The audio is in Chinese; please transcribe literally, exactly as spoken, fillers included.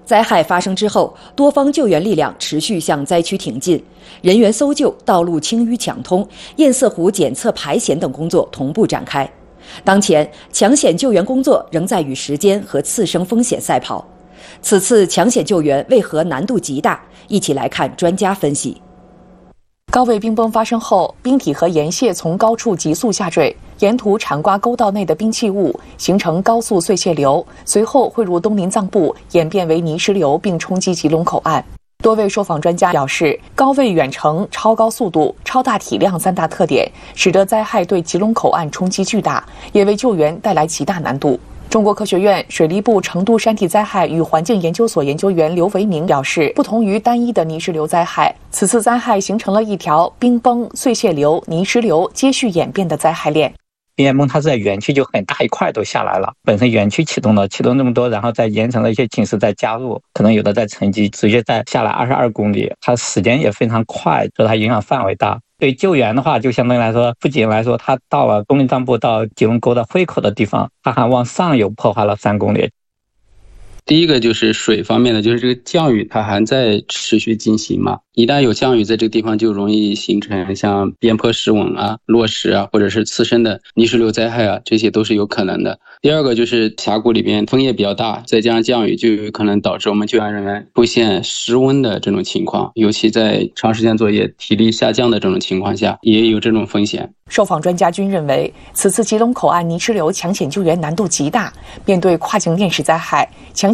灾害发生之后，多方救援力量持续向灾区挺进，人员搜救、道路清淤抢通、堰塞湖检测排险等工作同步展开。当前，抢险救援工作仍在与时间和次生风险赛跑。此次抢险救援为何难度极大？一起来看专家分析。 高位冰崩发生后，冰体和岩屑从高处急速下坠，沿途铲刮沟道内的冰气雾，形成高速碎屑流，随后汇入东临藏布，演变为泥石流，并冲击吉隆口岸。多位受访专家表示，高位远程、超高速度、超大体量三大特点，使得灾害对吉隆口岸冲击巨大，也为救援带来极大难度。中国科学院水利部成都山地灾害与环境研究所研究员刘维明表示，不同于单一的泥石流灾害，此次灾害形成了一条冰崩、碎屑流、泥石流接续演变的灾害链。 冰崩它是在园区就很大一块都下来了，本身园区启动了，启动这么多，然后再延长了一些侵蚀再加入，可能有的在沉积，直接再下来二十二公里，它时间也非常快，所以它影响范围大。对救援的话，就相当于来说，不仅来说它到了东临藏布到吉隆沟的汇口的地方，它还往上游破坏了三公里。 第一个就是水方面的，就是这个降雨它还在持续进行嘛，一旦有降雨在这个地方，就容易形成像边坡失稳啊、落石啊，或者是次生的泥石流灾害啊，这些都是有可能的。第二个就是峡谷里边风也比较大，再加上降雨，就有可能导致我们救援人员出现失温的这种情况，尤其在长时间作业、体力下降的这种情况下，也有这种风险。 受访专家均认为，此次吉隆口岸泥石流抢险救援难度极大，面对跨境链式灾害，抢